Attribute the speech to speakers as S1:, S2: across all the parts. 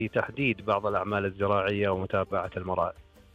S1: في تحديد بعض الأعمال الزراعية ومتابعة المراعي.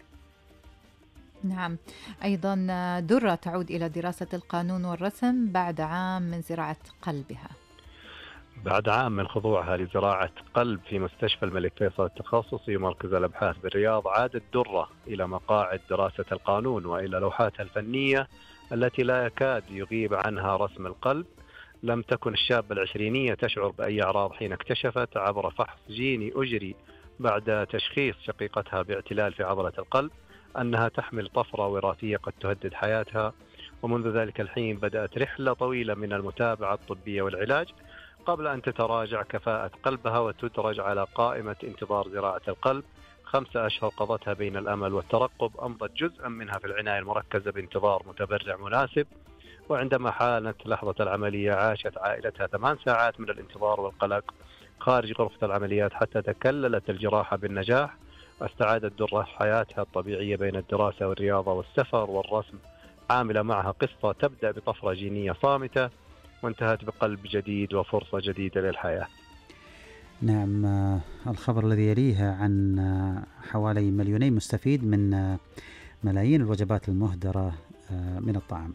S2: نعم. أيضا درة تعود إلى دراسة القانون والرسم بعد عام من زراعة قلبها.
S1: بعد عام من خضوعها لزراعة قلب في مستشفى الملك فيصل التخصصي ومركز الأبحاث بالرياض، عادت درة إلى مقاعد دراسة القانون وإلى لوحاتها الفنية التي لا يكاد يغيب عنها رسم القلب. لم تكن الشابة العشرينية تشعر بأي أعراض حين اكتشفت عبر فحص جيني أجري بعد تشخيص شقيقتها باعتلال في عضلة القلب أنها تحمل طفرة وراثية قد تهدد حياتها. ومنذ ذلك الحين بدأت رحلة طويلة من المتابعة الطبية والعلاج قبل أن تتراجع كفاءة قلبها وتدرج على قائمة انتظار زراعة القلب. 5 أشهر قضتها بين الأمل والترقب، أمضت جزءا منها في العناية المركزة بانتظار متبرع مناسب. وعندما حانت لحظة العملية عاشت عائلتها 8 ساعات من الانتظار والقلق خارج غرفة العمليات حتى تكللت الجراحة بالنجاح. استعادت درة حياتها الطبيعية بين الدراسة والرياضة والسفر والرسم، عاملة معها قصة تبدأ بطفرة جينية صامتة وانتهت بقلب جديد وفرصة جديدة للحياة.
S3: نعم. الخبر الذي يليه عن حوالي 2 مليون مستفيد من ملايين الوجبات المهدرة من الطعام.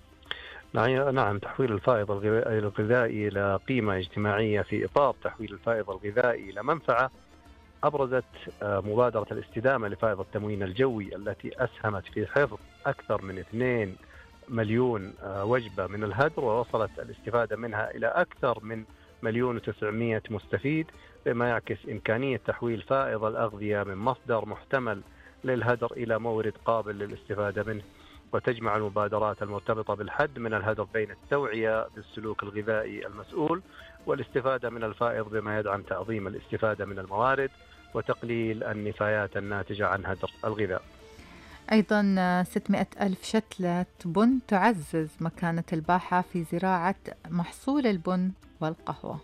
S1: نعم، تحويل الفائض الغذائي إلى قيمة اجتماعية في إطار تحويل الفائض الغذائي إلى منفعة. أبرزت مبادرة الاستدامة لفائض التموين الجوي التي أسهمت في حفظ أكثر من 2 مليون وجبة من الهدر، ووصلت الاستفادة منها إلى أكثر من 1,900,000 مستفيد، بما يعكس إمكانية تحويل فائض الأغذية من مصدر محتمل للهدر إلى مورد قابل للاستفادة منه. وتجمع المبادرات المرتبطة بالحد من الهدر بين التوعية بالسلوك الغذائي المسؤول والاستفادة من الفائض، بما يدعم تعظيم الاستفادة من الموارد وتقليل النفايات الناتجة عن هدر الغذاء.
S2: أيضا 600,000 شتلة بن تعزز مكانة الباحة في زراعة محصول البن والقهوة.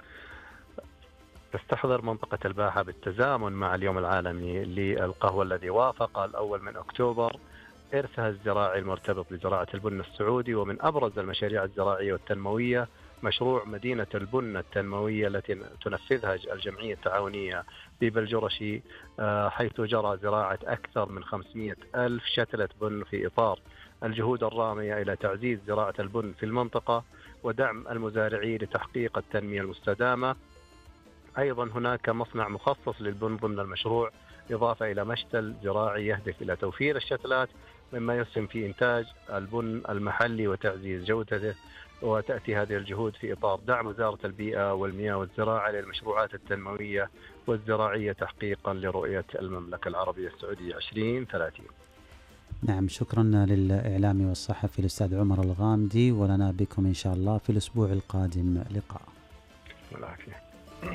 S1: تستحضر منطقة الباحة بالتزامن مع اليوم العالمي للقهوة الذي وافق 1 أكتوبر إرثها الزراعي المرتبط بزراعة البن السعودي. ومن أبرز المشاريع الزراعية والتنموية مشروع مدينة البن التنموية التي تنفذها الجمعية التعاونية في بلجرشي، حيث جرى زراعة أكثر من 500,000 شتلة بن في إطار الجهود الرامية إلى تعزيز زراعة البن في المنطقة ودعم المزارعين لتحقيق التنمية المستدامة. أيضا هناك مصنع مخصص للبن ضمن المشروع، إضافة إلى مشتل زراعي يهدف إلى توفير الشتلات مما يسهم في إنتاج البن المحلي وتعزيز جودته. وتأتي هذه الجهود في إطار دعم وزارة البيئة والمياه والزراعة للمشروعات التنموية والزراعية تحقيقا لرؤية المملكة العربية السعودية 2030.
S3: نعم، شكرا للإعلامي والصحفي الأستاذ عمر الغامدي، ولنا بكم إن شاء الله في الأسبوع القادم لقاء.
S1: والعافية.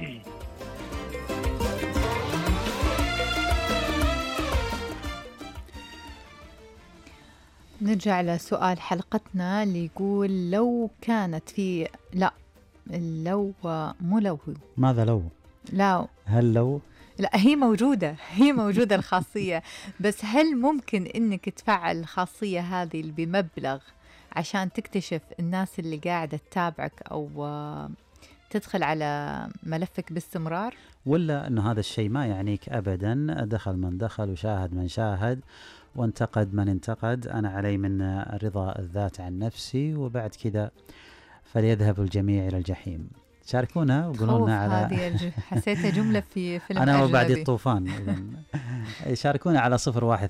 S2: نرجع لسؤال حلقتنا اللي يقول لو كانت في لو مو لو
S3: ماذا لو؟
S2: لا
S3: هل لو؟
S2: لا، هي موجودة الخاصية، بس هل ممكن إنك تفعل الخاصية هذه اللي بمبلغ عشان تكتشف الناس اللي قاعدة تتابعك أو تدخل على ملفك باستمرار؟
S3: ولا أنه هذا الشيء ما يعنيك أبدا، دخل من دخل وشاهد من شاهد وانتقد من انتقد، أنا علي من رضا الذات عن نفسي، وبعد كذا فليذهب الجميع إلى الجحيم. شاركونا وقولوا لنا على
S2: حسيتها جملة في فيلم
S3: أنا
S2: أجنبي.
S3: وبعد الطوفان. إذن شاركونا على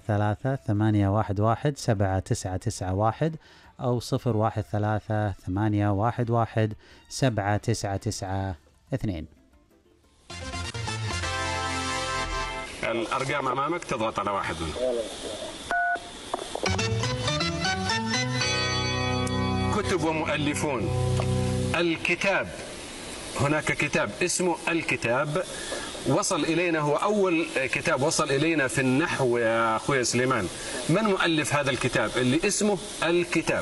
S3: 013-811-7991 أو 013-811-7992.
S4: الأرقام أمامك، تضغط على واحد منهم. كتب ومؤلفون. الكتاب، هناك كتاب اسمه الكتاب، وصل إلينا، هو أول كتاب وصل إلينا في النحو يا أخوي سليمان. من مؤلف هذا الكتاب اللي اسمه الكتاب؟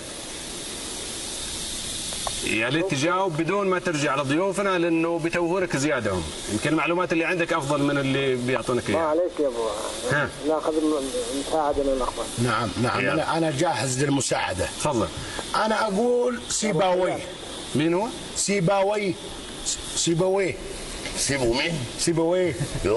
S4: يا ليت تجاوب بدون ما ترجع لضيوفنا لأنه بتوهرك زيادة. هم يمكن المعلومات اللي عندك أفضل من اللي بيعطونك إياها.
S5: ما عليك يا أبو، ناخذ مساعدة من الأخوان.
S6: نعم أنا جاهز للمساعدة.
S4: تفضل.
S6: أنا أقول سيباوي.
S4: مين هو؟
S6: سيباوي.
S7: سيبوا مين؟
S6: سيبويه.